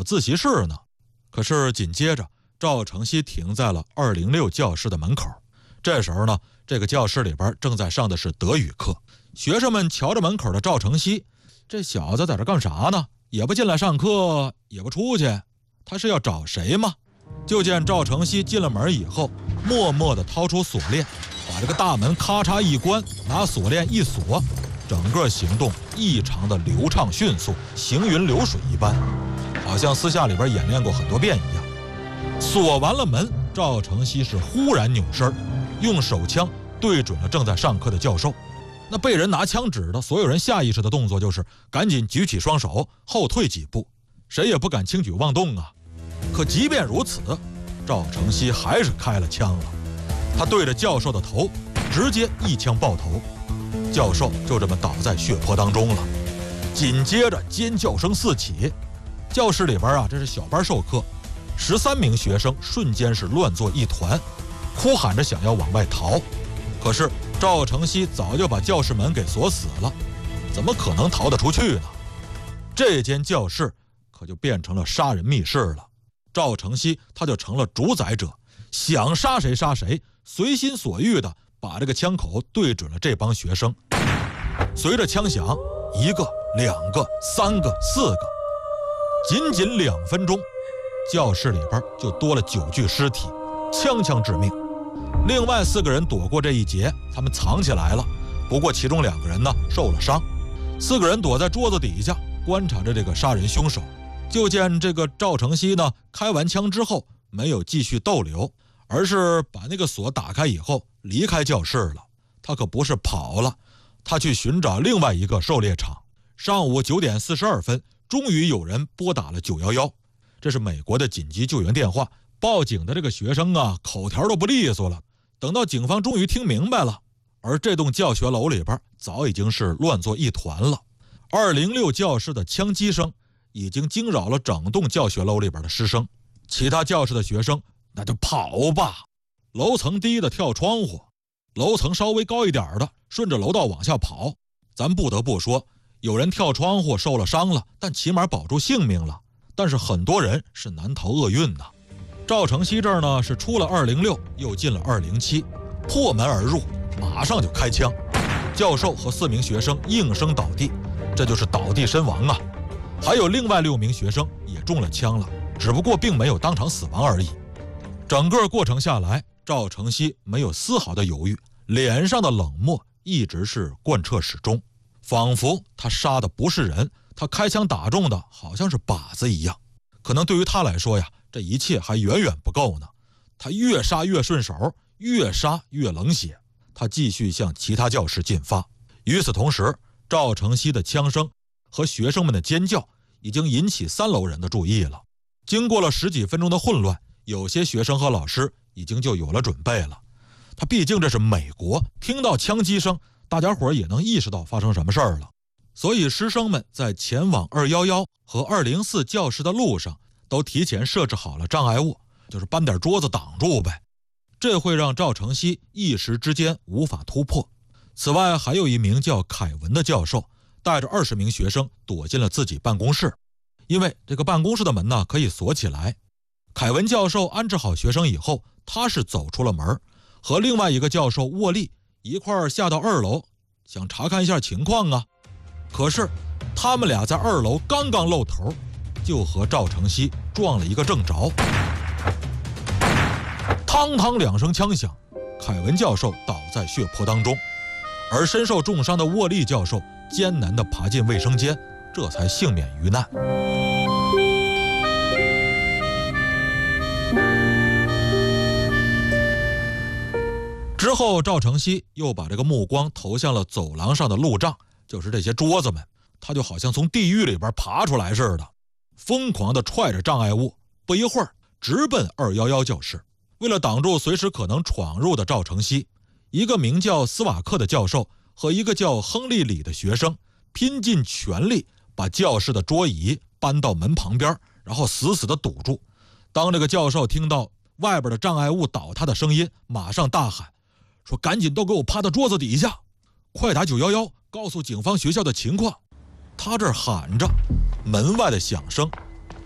找自习室呢。可是紧接着赵承熙停在了206教室的门口。这时候呢，这个教室里边正在上的是德语课。学生们瞧着门口的赵承熙，这小子在这干啥呢？也不进来上课，也不出去，他是要找谁吗？就见赵承熙进了门以后，默默地掏出锁链，把这个大门咔嚓一关，拿锁链一锁，整个行动异常的流畅迅速，行云流水一般，好像私下里边演练过很多遍一样。锁完了门，赵承熙是忽然扭身，用手枪对准了正在上课的教授。那被人拿枪指的，所有人下意识的动作就是赶紧举起双手，后退几步，谁也不敢轻举妄动啊。可即便如此，赵承熙还是开了枪了。他对着教授的头直接一枪爆头，教授就这么倒在血泊当中了。紧接着尖叫声四起，教室里边啊，这是小班授课，13名学生瞬间是乱作一团，哭喊着想要往外逃。可是赵承熙早就把教室门给锁死了，怎么可能逃得出去呢？这间教室可就变成了杀人密室了。赵承熙他就成了主宰者，想杀谁杀谁，随心所欲的把这个枪口对准了这帮学生。随着枪响，1个、2个、3个、4个，仅仅2分钟，教室里边就多了9具尸体，枪枪致命。另外4个人躲过这一劫，他们藏起来了，不过其中2个人呢受了伤。4个人躲在桌子底下观察着这个杀人凶手。就见这个赵承熙呢，开完枪之后没有继续逗留，而是把那个锁打开以后离开教室了。他可不是跑了，他去寻找另外一个狩猎场。上午9点42分，终于有人拨打了911，这是美国的紧急救援电话。报警的这个学生啊，口条都不利索了。等到警方终于听明白了，而这栋教学楼里边早已经是乱作一团了。206教室的枪击声已经惊扰了整栋教学楼里边的师生，其他教室的学生那就跑吧，楼层低的跳窗户，楼层稍微高一点的顺着楼道往下跑。咱不得不说，有人跳窗户受了伤了，但起码保住性命了，但是很多人是难逃厄运的。赵承熙这儿呢是出了206，又进了207，破门而入，马上就开枪，教授和4名学生应声倒地，这就是倒地身亡啊。还有另外6名学生也中了枪了，只不过并没有当场死亡而已。整个过程下来，赵承熙没有丝毫的犹豫，脸上的冷漠一直是贯彻始终，仿佛他杀的不是人，他开枪打中的好像是靶子一样。可能对于他来说呀，这一切还远远不够呢。他越杀越顺手，越杀越冷血，他继续向其他教室进发。与此同时，赵承熙的枪声和学生们的尖叫已经引起3楼人的注意了。经过了10几分钟的混乱，有些学生和老师已经就有了准备了。他毕竟这是美国，听到枪击声，大家伙也能意识到发生什么事儿了。所以师生们在前往211和204教室的路上都提前设置好了障碍物，就是搬点桌子挡住呗，这会让赵承熙一时之间无法突破。此外，还有一名叫凯文的教授带着20名学生躲进了自己办公室，因为这个办公室的门呢可以锁起来。凯文教授安置好学生以后，他是走出了门，和另外一个教授沃利一块儿下到2楼，想查看一下情况啊。可是他们俩在2楼刚刚露头，就和赵承熙撞了一个正着。汤汤2声枪响，凯文教授倒在血泊当中，而身受重伤的沃利教授艰难地爬进卫生间，这才幸免于难。之后赵承熙又把这个目光投向了走廊上的路障，就是这些桌子们，他就好像从地狱里边爬出来似的，疯狂地踹着障碍物，不一会儿直奔211教室。为了挡住随时可能闯入的赵承熙，一个名叫斯瓦克的教授和一个叫亨利里的学生拼尽全力把教室的桌椅搬到门旁边，然后死死地堵住。当这个教授听到外边的障碍物倒塌的声音，马上大喊说：“赶紧都给我趴到桌子底下，快打911，告诉警方学校的情况。”他这儿喊着，门外的响声，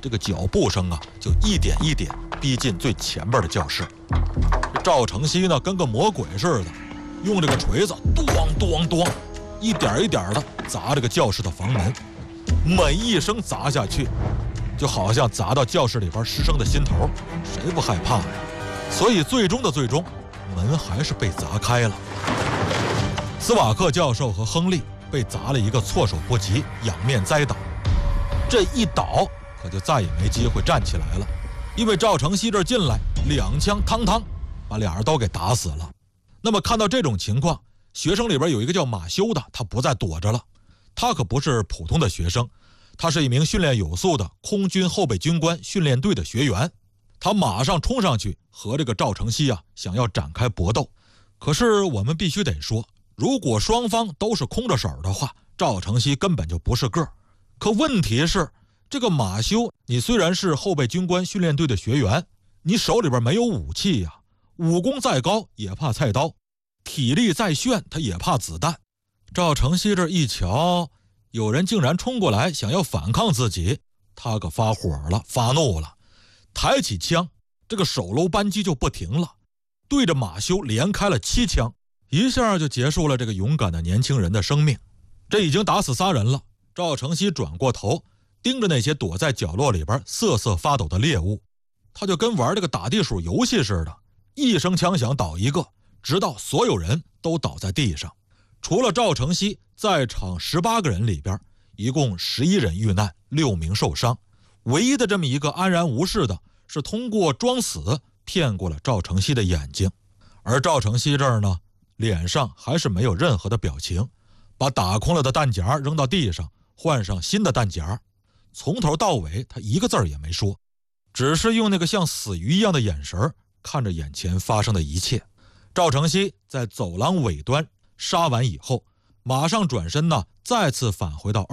这个脚步声啊，就一点一点逼近最前边的教室。赵承熙呢，跟个魔鬼似的，用这个锤子咚咚咚，一点一点的砸这个教室的房门，每一声砸下去，就好像砸到教室里边师生的心头，谁不害怕呀？所以最终的最终，门还是被砸开了。斯瓦克教授和亨利被砸了一个措手不及，仰面栽倒。这一倒，可就再也没机会站起来了，因为赵承熙这进来2枪汤汤，把俩人都给打死了。那么看到这种情况，学生里边有一个叫马修的，他不再躲着了。他可不是普通的学生，他是一名训练有素的空军后备军官训练队的学员。他马上冲上去和这个赵承熙想要展开搏斗。可是我们必须得说，如果双方都是空着手的话，赵承熙根本就不是个儿。可问题是，这个马修，你虽然是后备军官训练队的学员，你手里边没有武器呀，武功再高也怕菜刀，体力再炫他也怕子弹。赵承熙这一瞧，有人竟然冲过来想要反抗自己，他可发火了，发怒了，抬起枪，这个手搂扳机就不停了，对着马修连开了7枪，一下就结束了这个勇敢的年轻人的生命。这已经打死3人了。赵承熙转过头，盯着那些躲在角落里边瑟瑟发抖的猎物，他就跟玩这个打地鼠游戏似的，一声枪响倒一个，直到所有人都倒在地上。除了赵承熙，在场18个人里边，一共11人遇难，6名受伤。唯一的这么一个安然无事的，是通过装死骗过了赵承熙的眼睛。而赵承熙这儿呢，脸上还是没有任何的表情，把打空了的弹夹扔到地上，换上新的弹夹，从头到尾他一个字儿也没说，只是用那个像死鱼一样的眼神看着眼前发生的一切。赵承熙在走廊尾端杀完以后，马上转身呢，再次返回到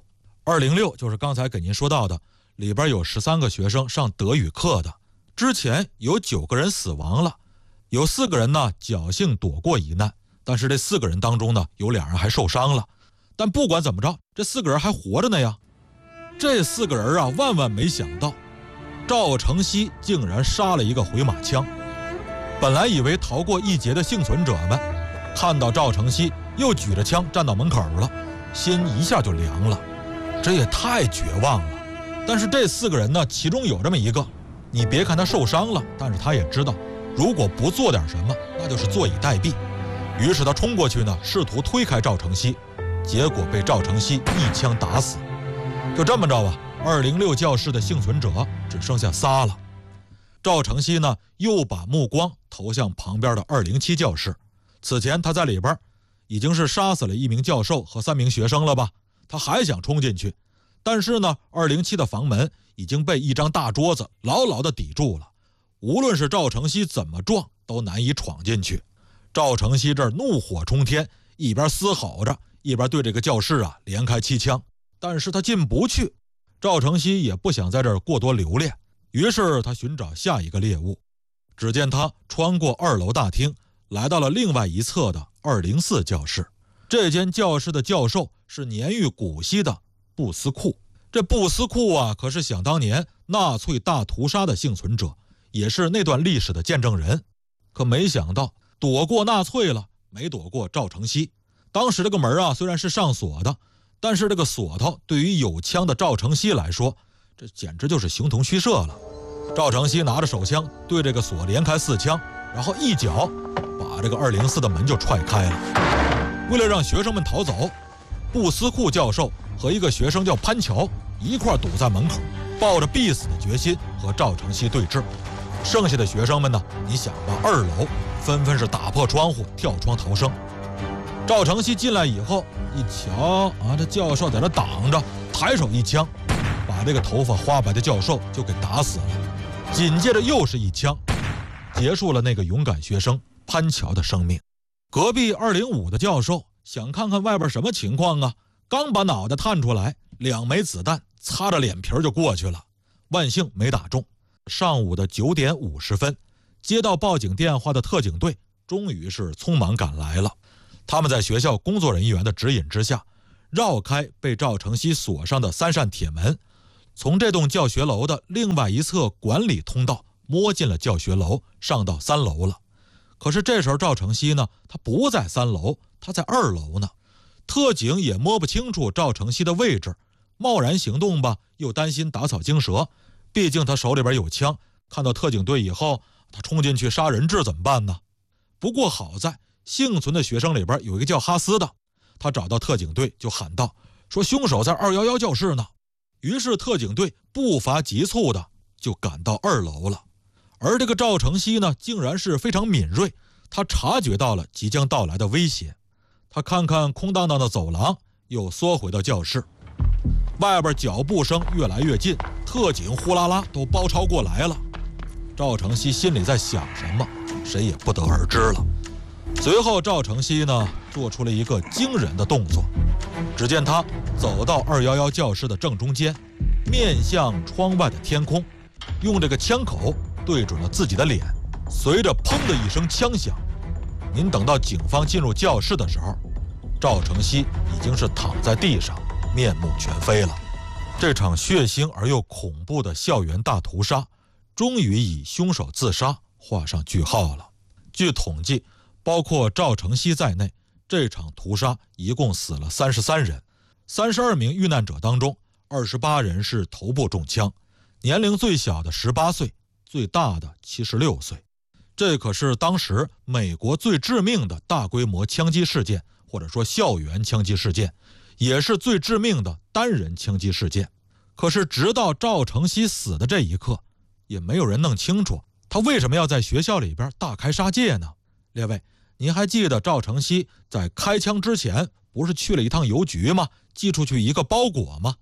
206。206就是刚才给您说到的，里边有13个学生上德语课的，之前有9个人死亡了，有4个人呢侥幸躲过一难，但是这4个人当中呢，有2人还受伤了。但不管怎么着，这4个人还活着呢呀。这4个人万万没想到，赵承熙竟然杀了一个回马枪。本来以为逃过一劫的幸存者们，看到赵承熙又举着枪站到门口了，心一下就凉了，这也太绝望了。但是这4个人呢，其中有这么一个，你别看他受伤了，但是他也知道，如果不做点什么，那就是坐以待毙。于是他冲过去呢，试图推开赵承熙，结果被赵承熙一枪打死。就这么着吧，206教室的幸存者只剩下仨了。赵承熙呢，又把目光投向旁边的207教室。此前他在里边已经是杀死了1名教授和3名学生了吧，他还想冲进去，但是呢，207的房门已经被一张大桌子牢牢地抵住了，无论是赵承熙怎么撞都难以闯进去。赵承熙这儿怒火冲天，一边嘶吼着，一边对这个教室连开7枪，但是他进不去。赵承熙也不想在这儿过多留恋，于是他寻找下一个猎物。只见他穿过2楼大厅，来到了另外一侧的204教室。这间教室的教授是年逾古稀的布斯库。这布斯库可是想当年纳粹大屠杀的幸存者，也是那段历史的见证人。可没想到躲过纳粹了，没躲过赵承熙。当时这个门虽然是上锁的，但是这个锁头对于有枪的赵承熙来说，这简直就是形同虚设了。赵承熙拿着手枪对这个锁连开4枪，然后一脚把这个204的门就踹开了。为了让学生们逃走，布斯库教授和一个学生叫潘乔一块堵在门口，抱着必死的决心和赵承熙对峙。剩下的学生们呢，你想吧，2楼纷纷是打破窗户跳窗逃生。赵承熙进来以后一瞧这教授在这挡着，抬手一枪把这个头发花白的教授就给打死了。紧接着又是一枪，结束了那个勇敢学生潘乔的生命。隔壁205的教授想看看外边什么情况刚把脑袋探出来，2枚子弹擦着脸皮就过去了，万幸没打中。上午的9点50分，接到报警电话的特警队终于是匆忙赶来了。他们在学校工作人员的指引之下，绕开被赵承熙锁上的3扇铁门， 从这栋教学楼的另外一侧管理通道摸进了教学楼，上到3楼了。可是这时候赵承熙呢，他不在3楼，他在2楼呢。特警也摸不清楚赵承熙的位置，贸然行动吧，又担心打草惊蛇。毕竟他手里边有枪，看到特警队以后，他冲进去杀人质怎么办呢？不过好在幸存的学生里边有一个叫哈斯的，他找到特警队就喊道，说凶手在211教室呢。于是特警队步伐急促的就赶到2楼了。而这个赵承熙呢，竟然是非常敏锐，他察觉到了即将到来的威胁。他看看空荡荡的走廊，又缩回到教室。外边脚步声越来越近，特警呼啦啦都包抄过来了。赵承熙心里在想什么，谁也不得而知了。随后赵承熙呢，做出了一个惊人的动作。只见他走到211教室的正中间，面向窗外的天空，用这个枪口对准了自己的脸。随着砰的一声枪响，您等到警方进入教室的时候，赵承熙已经是躺在地上，面目全非了。这场血腥而又恐怖的校园大屠杀，终于以凶手自杀画上句号了。据统计，包括赵承熙在内，这场屠杀一共死了33人。32名遇难者当中，28人是头部中枪，年龄最小的18岁，最大的76岁。这可是当时美国最致命的大规模枪击事件，或者说校园枪击事件，也是最致命的单人枪击事件。可是直到赵承熙死的这一刻，也没有人弄清楚他为什么要在学校里边大开杀戒呢？列位，您还记得赵承熙在开枪之前不是去了一趟邮局吗？寄出去一个包裹吗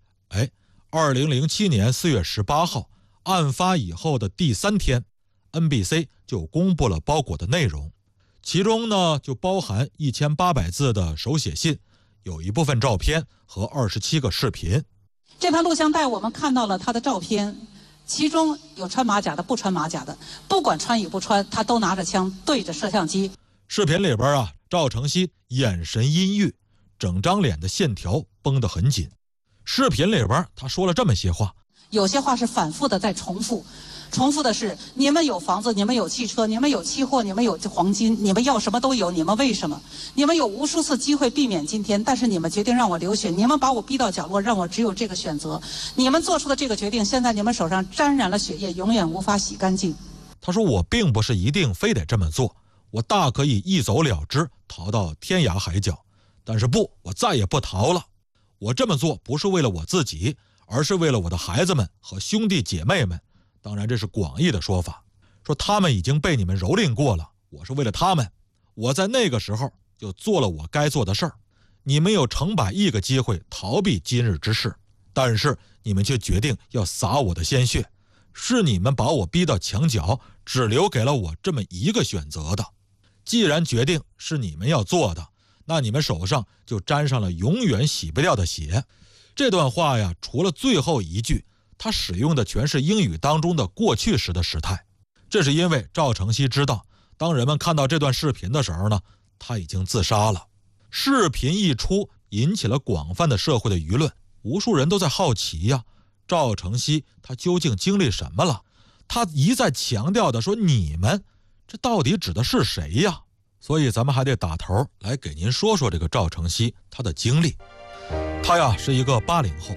？2007年4月18号，案发以后的第3天，NBC 就公布了包裹的内容，其中呢就包含1800字的手写信，有一部分照片和27个视频。 这盘录像带我们看到了他的照片，其中有穿马甲的，不穿马甲的，不管穿与不穿，他都拿着枪对着摄像机。 视频里边啊，赵承熙眼神阴郁，整张脸的线条绷得很紧。视频里边他说了这么些话， 有些话是反复的在重复的是：你们有房子，你们有汽车，你们有期货，你们有黄金，你们要什么都有，你们为什么？你们有无数次机会避免今天，但是你们决定让我流血，你们把我逼到角落，让我只有这个选择。你们做出的这个决定，现在你们手上沾染了血液，永远无法洗干净。 他说我并不是一定非得这么做，我大可以一走了之，逃到天涯海角，但是不，我再也不逃了。我这么做不是为了我自己，而是为了我的孩子们和兄弟姐妹们。当然这是广义的说法，说他们已经被你们蹂躏过了，我是为了他们，我在那个时候就做了我该做的事儿。你们有成百亿个机会逃避今日之事，但是你们却决定要洒我的鲜血，是你们把我逼到墙角，只留给了我这么一个选择的。既然决定是你们要做的，那你们手上就沾上了永远洗不掉的血。这段话呀，除了最后一句，他使用的全是英语当中的过去时的时态。这是因为赵承熙知道，当人们看到这段视频的时候呢，他已经自杀了。视频一出，引起了广泛的社会的舆论，无数人都在好奇呀，赵承熙他究竟经历什么了？他一再强调的说你们，这到底指的是谁呀？所以咱们还得打头来给您说说这个赵承熙他的经历。他呀是一个80后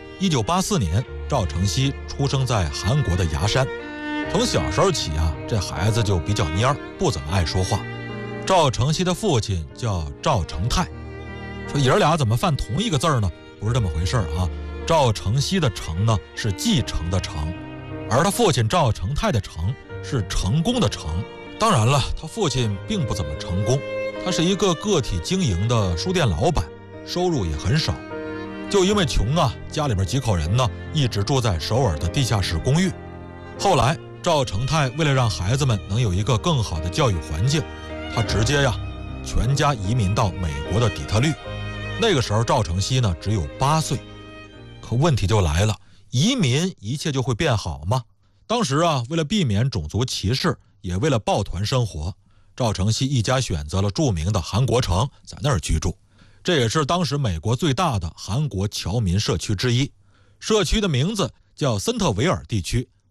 ，1984年赵承熙出生在韩国的牙山。从小时候起啊，这孩子就比较蔫，不怎么爱说话。赵承熙的父亲叫赵承泰，说爷儿俩怎么犯同一个字呢？不是这么回事啊。赵承熙的承呢是继承的承，而他父亲赵承泰的承是成功的成。当然了，他父亲并不怎么成功，他是一个个体经营的书店老板，收入也很少。就因为穷啊，家里边几口人呢一直住在首尔的地下室公寓。后来赵承泰为了让孩子们能有一个更好的教育环境，他直接全家移民到美国的底特律。那个时候赵承熙呢只有8岁。可问题就来了，移民一切就会变好吗？当时为了避免种族歧视，也为了抱团生活，赵承熙一家选择了著名的韩国城，在那儿居住。这也是当时美国最大的韩国侨民社区之一。社区的名字叫森特维尔地区，